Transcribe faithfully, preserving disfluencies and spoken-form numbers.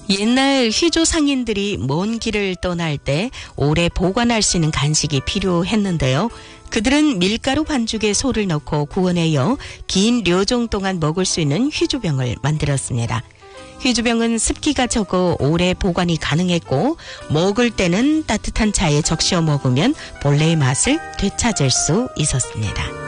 옛날 휘조 상인들이 먼 길을 떠날 때 오래 보관할 수 있는 간식이 필요했는데요. 그들은 밀가루 반죽에 소를 넣고 구워내어 긴 료종 동안 먹을 수 있는 휘조병을 만들었습니다. 휘조병은 습기가 적어 오래 보관이 가능했고 먹을 때는 따뜻한 차에 적셔 먹으면 본래의 맛을 되찾을 수 있었습니다.